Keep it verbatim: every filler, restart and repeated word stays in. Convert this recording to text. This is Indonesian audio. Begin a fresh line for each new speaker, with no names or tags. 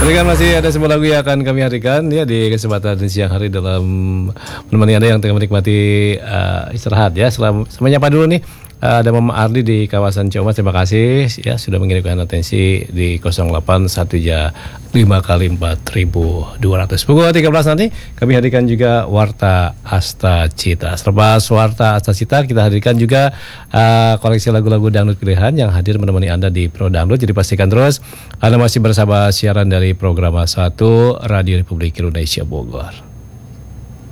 Kan masih ada sebuah lagu yang akan kami hadirkan ya di kesempatan siang hari dalam menemani Anda yang tengah menikmati uh, istirahat ya. Selam, menyapa dulu nih uh, ada Mama Ardi di kawasan Ciamas. Terima kasih ya sudah mengirimkan atensi di nol delapan satu lima kali empat ribu dua ratus. Pukul tiga belas nanti kami hadirkan juga Warta Asta Cita. Selepas Warta Asta Cita kita hadirkan juga uh, koleksi lagu-lagu dangdut pilihan yang hadir menemani Anda di Pro Dangdut. Jadi pastikan terus Anda masih bersama siaran dari program satu Radio Republik Indonesia Bogor.